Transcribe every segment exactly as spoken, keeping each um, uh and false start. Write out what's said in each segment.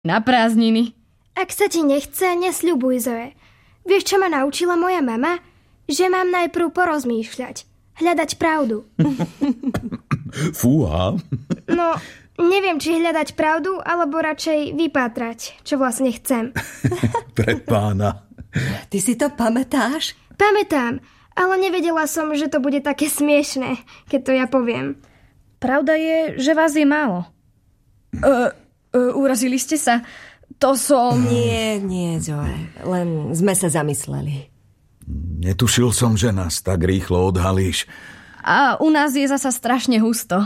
na prázdniny. Ak sa ti nechce, nesľubuj, Zoe. Vieš, čo ma naučila moja mama? Že mám najprv porozmýšľať. Hľadať pravdu. Fúha. No, neviem, či hľadať pravdu, alebo radšej vypátrať, čo vlastne chcem. Pre pána. Ty si to pamätáš? Pamätám, ale nevedela som, že to bude také smiešné, keď to ja poviem. Pravda je, že vás je málo. Uh, uh, urazili ste sa? To som... Nie, nie, Zoe. Len sme sa zamysleli. Netušil som, že nás tak rýchlo odhalíš. A u nás je zasa strašne husto.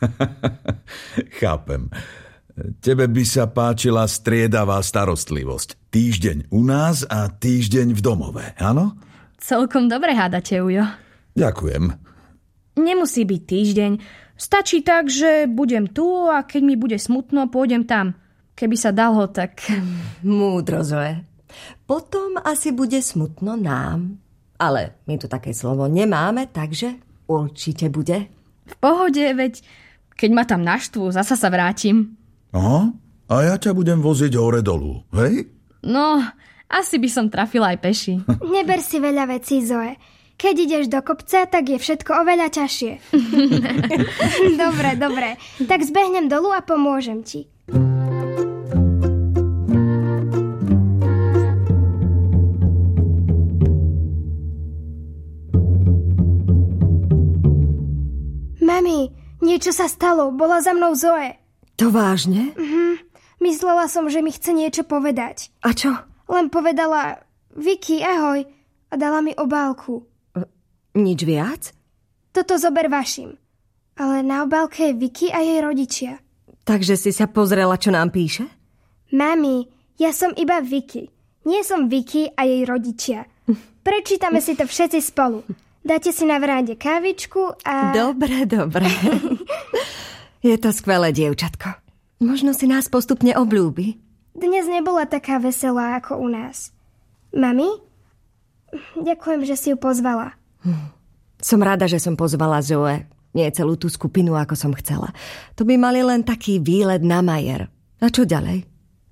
Chápem. Tebe by sa páčila striedavá starostlivosť. Týždeň u nás a týždeň v domove, áno? Celkom dobre hádate, Ujo. Ďakujem. Nemusí byť týždeň. Stačí tak, že budem tu a keď mi bude smutno, pôjdem tam. Keby sa dalo, tak... Múdro, Zoe. Potom asi bude smutno nám. Ale my tu také slovo nemáme, takže určite bude. V pohode, veď keď ma tam naštvú, zasa sa vrátim. Aha, a ja ťa budem voziť hore dolu, hej? No, asi by som trafila aj peši. Neber si veľa vecí, Zoe. Keď ideš do kopca, tak je všetko oveľa ťažšie. Dobre, dobre. Tak zbehnem dolu a pomôžem ti. Mami, niečo sa stalo. Bola za mnou Zoe. To vážne? Mhm. Myslela som, že mi chce niečo povedať. A čo? Len povedala, Vicky, ahoj, a dala mi obálku. Nič viac? Toto zober vašim. Ale na obálke je Vicky a jej rodičia. Takže si sa pozrela, čo nám píše? Mami, ja som iba Vicky. Nie som Vicky a jej rodičia. Prečítame si to všetci spolu. Dáte si na verande kávičku a... Dobre, dobre. Je to skvelé, dievčatko. Možno si nás postupne obľúbi. Dnes nebola taká veselá ako u nás. Mami? Ďakujem, že si ju pozvala. Hm. Som rada, že som pozvala Zoe. Nie celú tú skupinu, ako som chcela. To by mali len taký výlet na Majer. A čo ďalej?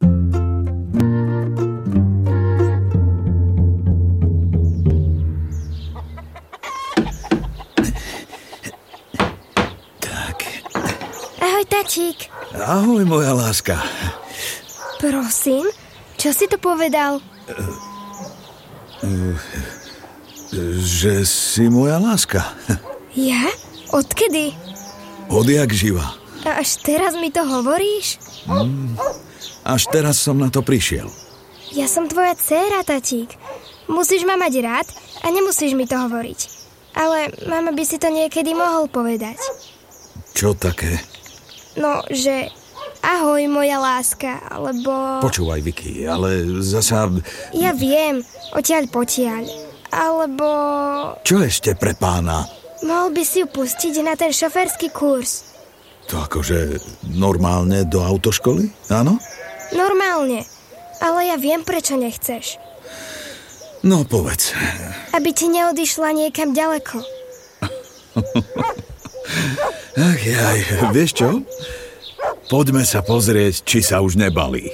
Tak. Ahoj, tačík. Ahoj, moja láska. Prosím, čo si to povedal? Uh, uh, že si moja láska. Ja? Odkedy? Odjak živa. A až teraz mi to hovoríš? Mm, až teraz som na to prišiel. Ja som tvoja dcéra, tatík. Musíš ma mať rád a nemusíš mi to hovoriť. Ale mama by si to niekedy mohol povedať. Čo také? No, že ahoj, moja láska, alebo... Počúvaj, Vicky, ale zasa... Ja viem, odtiaľ potiaľ. Alebo... Čo ešte pre pána? Mohol by si ju pustiť na ten šoférsky kurz. To akože normálne do autoškoly, áno? Normálne, ale ja viem, prečo nechceš. No, povedz. Aby ti neodišla niekam ďaleko. Ach jaj, vieš čo? Poďme sa pozrieť, či sa už nebalí.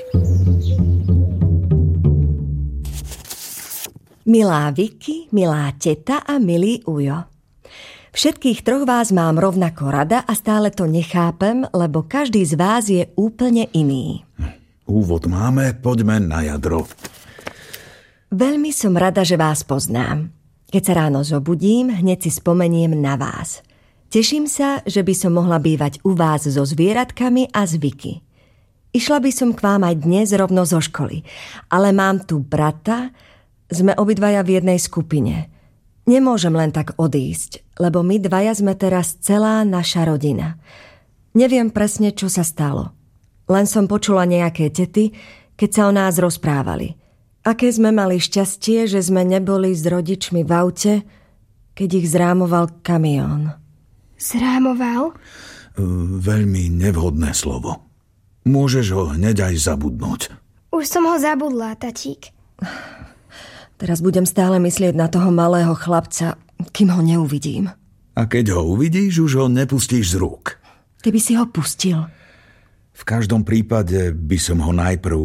Milá Vicky, milá teta a milý Ujo. Všetkých troch vás mám rovnako rada a stále to nechápem, lebo každý z vás je úplne iný. Úvod máme, poďme na jadro. Veľmi som rada, že vás poznám. Keď sa ráno zobudím, hneď si spomeniem na vás. Teším sa, že by som mohla bývať u vás so zvieratkami a s Vicky. Išla by som k vám aj dnes rovno zo školy, ale mám tu brata. Sme obidvaja v jednej skupine. Nemôžem len tak odísť, lebo my dvaja sme teraz celá naša rodina. Neviem presne, čo sa stalo. Len som počula nejaké tety, keď sa o nás rozprávali. Aké sme mali šťastie, že sme neboli s rodičmi v aute, keď ich zrámoval kamión. Zrámoval? Veľmi nevhodné slovo. Môžeš ho hneď aj zabudnúť. Už som ho zabudla, tatík. Teraz budem stále myslieť na toho malého chlapca, kým ho neuvidím. A keď ho uvidíš, už ho nepustíš z rúk. Ty by si ho pustil. V každom prípade by som ho najprv